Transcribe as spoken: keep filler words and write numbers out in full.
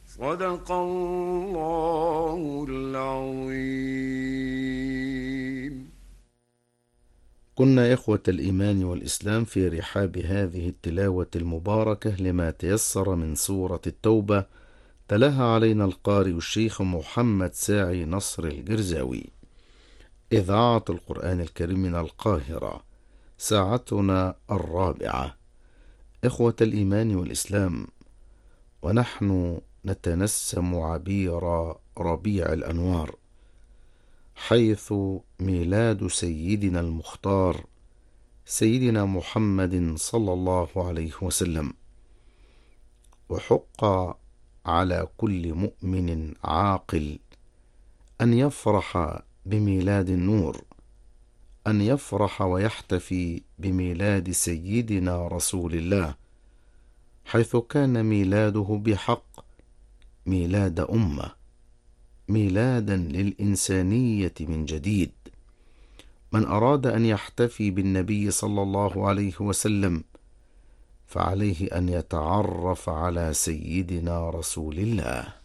صدق الله العظيم. كنا إخوة الإيمان والإسلام في رحاب هذه التلاوة المباركة لما تيسر من سورة التوبة، تلاها علينا القارئ الشيخ محمد ساعي نصر الجرزاوي. إذاعة القرآن الكريم من القاهرة، ساعتنا الرابعة. إخوة الإيمان والإسلام، ونحن نتنسم عبير ربيع الأنوار، حيث ميلاد سيدنا المختار سيدنا محمد صلى الله عليه وسلم. وحق على كل مؤمن عاقل أن يفرح بميلاد النور، أن يفرح ويحتفي بميلاد سيدنا رسول الله، حيث كان ميلاده بحق ميلاد أمة، ميلادا للإنسانية من جديد. من أراد أن يحتفي بالنبي صلى الله عليه وسلم فعليه أن يتعرف على سيدنا رسول الله.